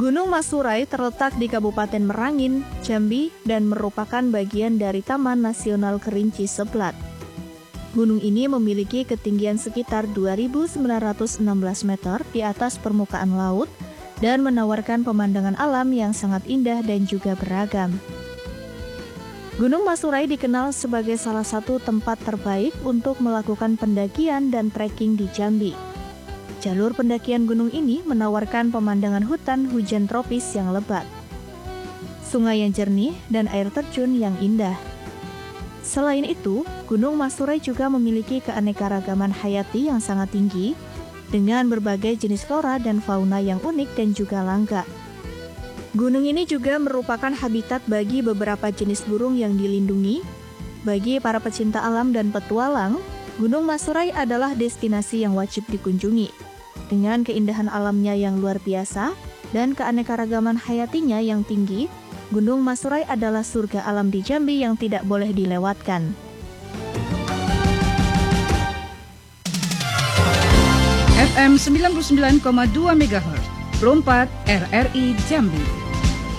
Gunung Masurai terletak di Kabupaten Merangin, Jambi, dan merupakan bagian dari Taman Nasional Kerinci Seblat. Gunung ini memiliki ketinggian sekitar 2.916 meter di atas permukaan laut dan menawarkan pemandangan alam yang sangat indah dan juga beragam. Gunung Masurai dikenal sebagai salah satu tempat terbaik untuk melakukan pendakian dan trekking di Jambi. Jalur pendakian gunung ini menawarkan pemandangan hutan hujan tropis yang lebat, sungai yang jernih, dan air terjun yang indah. Selain itu, Gunung Masurai juga memiliki keanekaragaman hayati yang sangat tinggi dengan berbagai jenis flora dan fauna yang unik dan juga langka. Gunung ini juga merupakan habitat bagi beberapa jenis burung yang dilindungi. Bagi para pecinta alam dan petualang, Gunung Masurai adalah destinasi yang wajib dikunjungi. Dengan keindahan alamnya yang luar biasa dan keanekaragaman hayatinya yang tinggi, Gunung Masurai adalah surga alam di Jambi yang tidak boleh dilewatkan. FM 99,2 MHz, 24 RRI Jambi.